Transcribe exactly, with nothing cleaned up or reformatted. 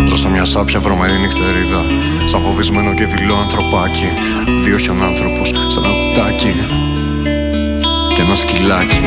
Δρώσα μια σάπια βρωμερή νυχτερίδα, σαν φοβισμένο και δειλό ανθρωπάκι. Δύο χιονάνθρωπους σε ένα κουτάκι και ένα σκυλάκι.